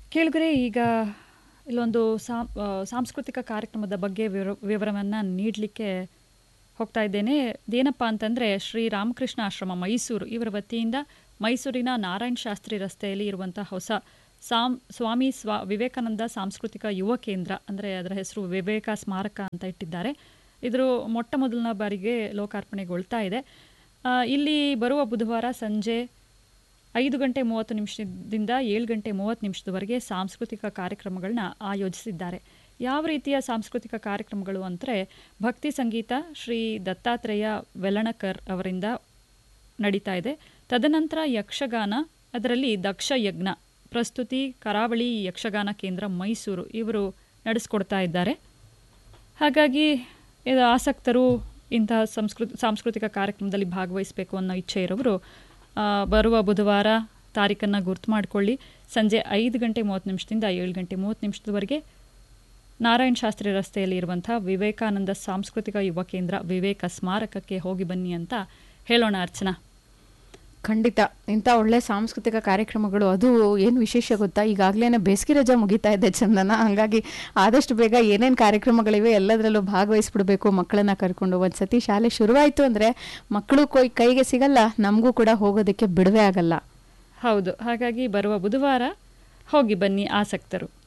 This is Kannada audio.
ಕೇಳಿದ್ರೆ ಈಗ ಇಲ್ಲೊಂದು ಸಾಂಸ್ಕೃತಿಕ ಕಾರ್ಯಕ್ರಮದ ಬಗ್ಗೆ ವಿವರವನ್ನು ನೀಡಲಿಕ್ಕೆ ಹೋಗ್ತಾ ಇದ್ದೇನೆ. ಇದೇನಪ್ಪ ಅಂತಂದರೆ ಶ್ರೀ ರಾಮಕೃಷ್ಣ ಆಶ್ರಮ ಮೈಸೂರು ಇವರ ವತಿಯಿಂದ ಮೈಸೂರಿನ ನಾರಾಯಣ ಶಾಸ್ತ್ರಿ ರಸ್ತೆಯಲ್ಲಿ ಇರುವಂಥ ಹೊಸ ಸ್ವಾಮಿ ವಿವೇಕಾನಂದ ಸಾಂಸ್ಕೃತಿಕ ಯುವ ಕೇಂದ್ರ, ಅಂದರೆ ಅದರ ಹೆಸರು ವಿವೇಕ ಸ್ಮಾರಕ ಅಂತ ಇಟ್ಟಿದ್ದಾರೆ. ಇದ್ರ ಮೊಟ್ಟ ಮೊದಲನ ಬಾರಿಗೆ ಲೋಕಾರ್ಪಣೆಗೊಳ್ತಾ ಇದೆ. ಇಲ್ಲಿ ಬರುವ ಬುಧವಾರ ಸಂಜೆ 5:30 7:30 ಸಾಂಸ್ಕೃತಿಕ ಕಾರ್ಯಕ್ರಮಗಳನ್ನ ಆಯೋಜಿಸಿದ್ದಾರೆ. ಯಾವ ರೀತಿಯ ಸಾಂಸ್ಕೃತಿಕ ಕಾರ್ಯಕ್ರಮಗಳು ಅಂದರೆ ಭಕ್ತಿ ಸಂಗೀತ ಶ್ರೀ ದತ್ತಾತ್ರೇಯ ವೆಲಣಕರ್ ಅವರಿಂದ ನಡೀತಾ ಇದೆ. ತದನಂತರ ಯಕ್ಷಗಾನ, ಅದರಲ್ಲಿ ದಕ್ಷ ಯಜ್ಞ ಪ್ರಸ್ತುತಿ ಕರಾವಳಿ ಯಕ್ಷಗಾನ ಕೇಂದ್ರ ಮೈಸೂರು ಇವರು ನಡೆಸ್ಕೊಡ್ತಾ ಇದ್ದಾರೆ. ಹಾಗಾಗಿ ಆಸಕ್ತರು ಇಂತಹ ಸಾಂಸ್ಕೃತಿಕ ಕಾರ್ಯಕ್ರಮದಲ್ಲಿ ಭಾಗವಹಿಸಬೇಕು ಅನ್ನೋ ಇಚ್ಛೆ ಇರೋರು ಬರುವ ಬುಧವಾರ ತಾರೀಖನ್ನು ಗುರ್ತು ಮಾಡಿಕೊಳ್ಳಿ. ಸಂಜೆ 5:30 7:30 ನಾರಾಯಣ ಶಾಸ್ತ್ರಿ ರಸ್ತೆಯಲ್ಲಿ ಇರುವಂಥ ವಿವೇಕಾನಂದ ಸಾಂಸ್ಕೃತಿಕ ಯುವ ಕೇಂದ್ರ ವಿವೇಕ ಸ್ಮಾರಕಕ್ಕೆ ಹೋಗಿ ಬನ್ನಿ ಅಂತ ಹೇಳೋಣ. ಅರ್ಚನಾ, ಖಂಡಿತ ಇಂಥ ಒಳ್ಳೆ ಸಾಂಸ್ಕೃತಿಕ ಕಾರ್ಯಕ್ರಮಗಳು, ಅದು ಏನು ವಿಶೇಷ ಗೊತ್ತಾ, ಈಗಾಗಲೇ ಬೇಸಿಗೆ ರಜಾ ಮುಗಿತಾ ಇದೆ ಚಂದನ. ಹಾಗಾಗಿ ಆದಷ್ಟು ಬೇಗ ಏನೇನು ಕಾರ್ಯಕ್ರಮಗಳಿವೆ ಎಲ್ಲದರಲ್ಲೂ ಭಾಗವಹಿಸ್ಬಿಡ್ಬೇಕು ಮಕ್ಕಳನ್ನ ಕರ್ಕೊಂಡು. ಒಂದ್ಸತಿ ಶಾಲೆ ಶುರುವಾಯಿತು ಅಂದರೆ ಮಕ್ಕಳು ಕೈಗೆ ಸಿಗಲ್ಲ, ನಮಗೂ ಕೂಡ ಹೋಗೋದಕ್ಕೆ ಬಿಡುವೆ ಆಗಲ್ಲ. ಹೌದು, ಹಾಗಾಗಿ ಬರುವ ಬುಧವಾರ ಹೋಗಿ ಬನ್ನಿ ಆಸಕ್ತರು.